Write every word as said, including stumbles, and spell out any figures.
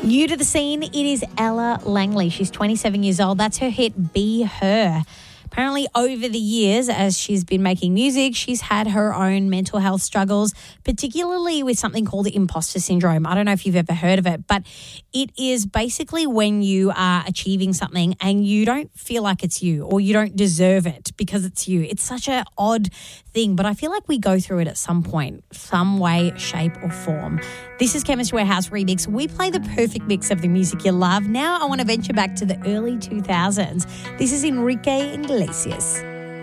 New to the scene, it is Ella Langley. She's twenty-seven years old. That's her hit, Be Her. Apparently, over the years, as she's been making music, she's had her own mental health struggles, particularly with something called imposter syndrome. I don't know if you've ever heard of it, but it is basically when you are achieving something and you don't feel like it's you or you don't deserve it because it's you. It's such an odd thing, but I feel like we go through it at some point, some way, shape or form. This is Chemist Warehouse Remix. We play the perfect mix of the music you love. Now I want to venture back to the early two thousands. This is Enrique Iglesias.